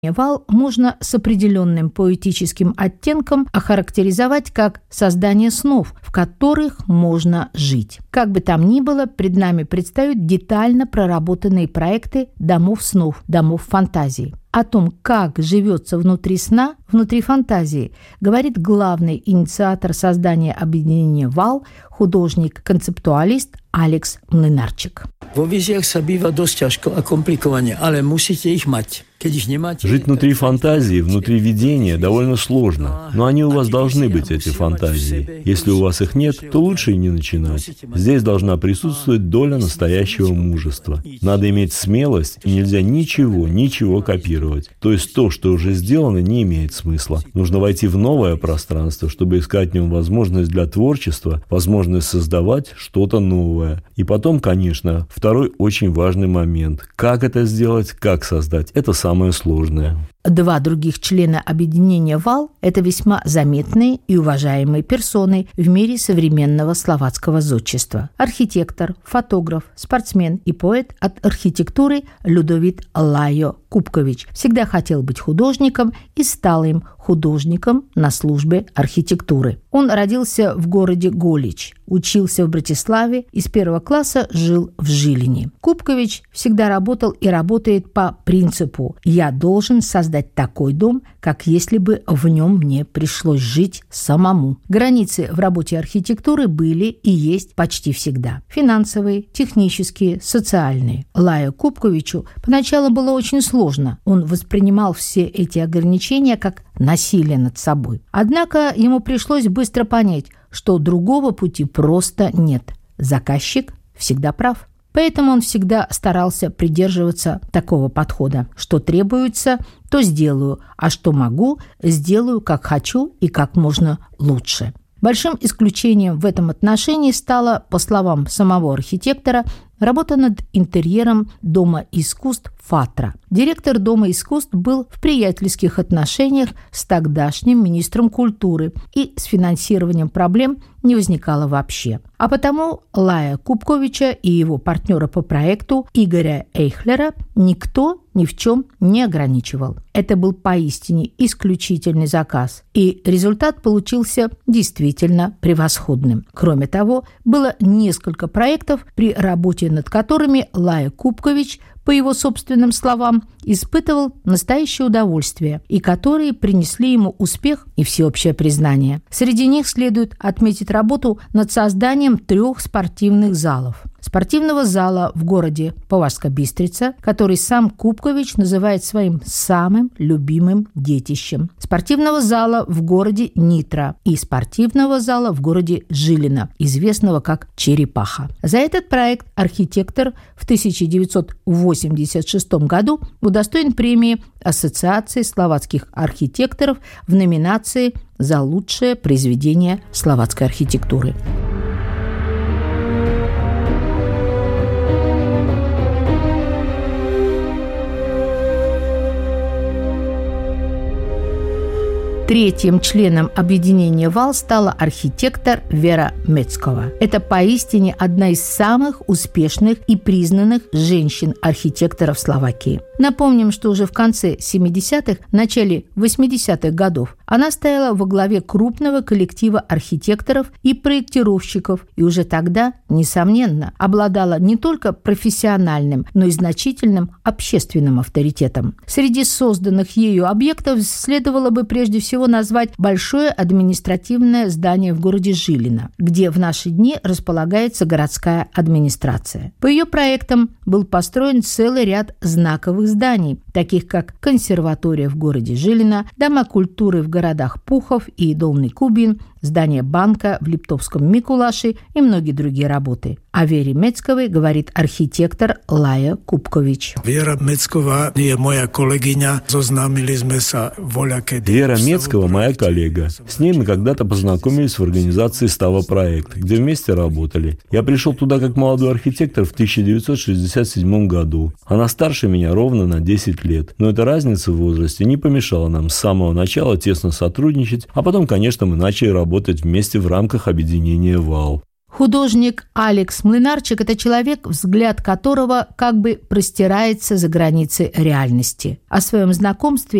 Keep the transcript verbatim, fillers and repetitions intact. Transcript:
Вал можно с определенным поэтическим оттенком охарактеризовать как создание снов, в которых можно жить. Как бы там ни было, пред нами предстают детально проработанные проекты домов снов, домов фантазии. О том, как живется внутри сна, внутри фантазии, говорит главный инициатор создания объединения «Вал», художник-концептуалист Алекс Млинарчик. Vo wizjach sa býva dosť ťažko a komplikovane, ale musíte ich mať. Жить внутри фантазии, внутри видения довольно сложно, но они у вас должны быть, эти фантазии. Если у вас их нет, то лучше и не начинать. Здесь должна присутствовать доля настоящего мужества. Надо иметь смелость, и нельзя ничего, ничего копировать. То есть то, что уже сделано, не имеет смысла. Нужно войти в новое пространство, чтобы искать в нем возможность для творчества, возможность создавать что-то новое. И потом, конечно, второй очень важный момент. Как это сделать, как создать, это самое самое сложное. Два других члена объединения «Вал» – это весьма заметные и уважаемые персоны в мире современного словацкого зодчества. Архитектор, фотограф, спортсмен и поэт от архитектуры Людовит Лайо Купкович всегда хотел быть художником и стал им художником на службе архитектуры. Он родился в городе Голич, учился в Братиславе и с первого класса жил в Жилине. Купкович всегда работал и работает по принципу «я должен создать такой дом, как если бы в нем мне пришлось жить самому». Границы в работе архитектуры были и есть почти всегда. Финансовые, технические, социальные. Лайо Купковичу поначалу было очень сложно. Он воспринимал все эти ограничения как насилие над собой. Однако ему пришлось быстро понять, что другого пути просто нет. Заказчик всегда прав. Поэтому он всегда старался придерживаться такого подхода. Что требуется, то сделаю, а что могу, сделаю как хочу и как можно лучше. Большим исключением в этом отношении стала, по словам самого архитектора, работа над интерьером Дома искусств Фатра. Директор Дома искусств был в приятельских отношениях с тогдашним министром культуры, и с финансированием проблем не возникало вообще. А потому Лайо Купковича и его партнера по проекту Игоря Эйхлера никто ни в чем не ограничивал. Это был поистине исключительный заказ, и результат получился действительно превосходным. Кроме того, было несколько проектов, при работе над которыми Лайо Купкович, по его собственным словам, испытывал настоящее удовольствие, и которые принесли ему успех и всеобщее признание. Среди них следует отметить работу над созданием трех спортивных залов. Спортивного зала в городе Поварска Бистрица, который сам Купкович называет своим самым любимым детищем. Спортивного зала в городе Нитра и спортивного зала в городе Жилина, известного как Черепаха. За этот проект архитектор в тысяча девятьсот восемьдесят шестом году удостоен премии Ассоциации словацких архитекторов в номинации «За лучшее произведение словацкой архитектуры». Третьим членом объединения «Вал» стала архитектор Вера Мецкова. Это поистине одна из самых успешных и признанных женщин-архитекторов Словакии. Напомним, что уже в конце семидесятых, начале восьмидесятых годов она стояла во главе крупного коллектива архитекторов и проектировщиков, и уже тогда, несомненно, обладала не только профессиональным, но и значительным общественным авторитетом. Среди созданных ею объектов следовало бы прежде всего назвать большое административное здание в городе Жилина, где в наши дни располагается городская администрация. По ее проектам был построен целый ряд знаковых зданий, таких как консерватория в городе Жилина, дома культуры в городах Пухов и Долный Кубин, здание банка в Липтовском Микулаше и многие другие работы. О Вере Мецковой говорит архитектор Лайо Купкович. Вера Мецкова je moja kolegyňa, zoznámili sme sa voľakedy. Вера Мецкова моя коллега. С ней мы когда-то познакомились в организации «Става проект», где вместе работали. Я пришел туда как молодой архитектор в тысяча девятьсот шестьдесят седьмом году. Она старше меня ровно на десять лет. Но эта разница в возрасте не помешала нам с самого начала тесно сотрудничать, а потом, конечно, мы начали работать вместе в рамках объединения «Вал». Художник Алекс Млынарчик – это человек, взгляд которого как бы простирается за границы реальности. О своем знакомстве